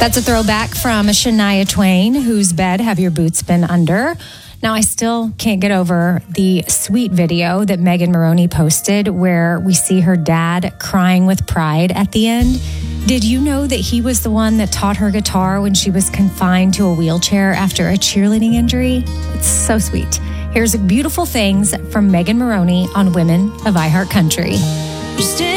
That's a throwback from Shania Twain, whose bed have your boots been under. Now, I still can't get over the sweet video that Megan Moroney posted where we see her dad crying with pride at the end. Did you know that he was the one that taught her guitar when she was confined to a wheelchair after a cheerleading injury? It's so sweet. Here's Beautiful Things from Megan Moroney on Women of iHeart Country.